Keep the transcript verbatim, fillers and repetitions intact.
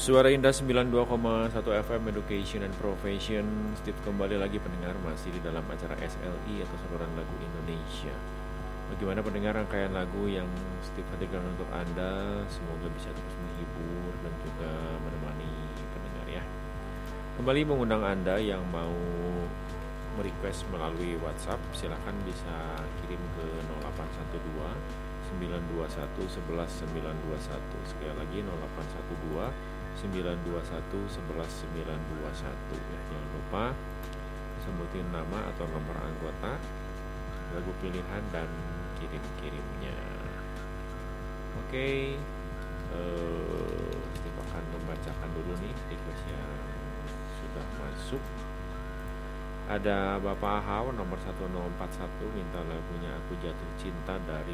Suara Indah sembilan puluh dua koma satu F M Education and Profession. Steve kembali lagi pendengar, masih di dalam acara S L I atau Saluran Lagu Indonesia. Bagaimana pendengar rangkaian lagu yang Steve hadirkan untuk Anda? Semoga bisa terus menghibur dan juga menemani pendengar ya. Kembali mengundang Anda yang mau merequest melalui WhatsApp, silahkan bisa kirim ke nol delapan satu dua sembilan dua satu sebelas sembilan dua satu. Sekali lagi nol delapan satu dua sembilan dua satu sebelas sembilan dua satu ya. Jangan lupa sebutin nama atau nomor anggota, lagu pilihan, dan kirim-kirimnya. Oke, uh, kita akan membacakan dulu nih request yang sudah masuk. Ada Bapak Ahau nomor satu nol empat satu minta lagunya Aku Jatuh Cinta dari